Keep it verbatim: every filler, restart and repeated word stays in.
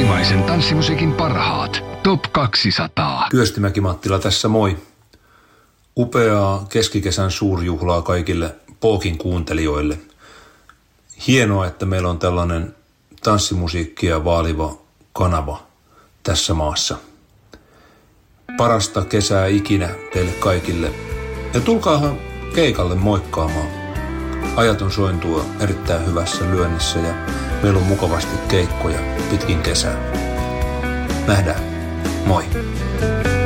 Kotimaisen tanssimusiikin parhaat. Top kaksisataa. Kyöstimäki Mattila tässä moi. Upeaa keskikesän suurjuhlaa kaikille Pookin kuuntelijoille. Hienoa, että meillä on tällainen tanssimusiikkia vaaliva kanava tässä maassa. Parasta kesää ikinä teille kaikille. Ja tulkaahan keikalle moikkaamaan. Ajat on sointua erittäin hyvässä lyönnissä ja meillä on mukavasti keikkoja pitkin kesää. Nähdään. Moi.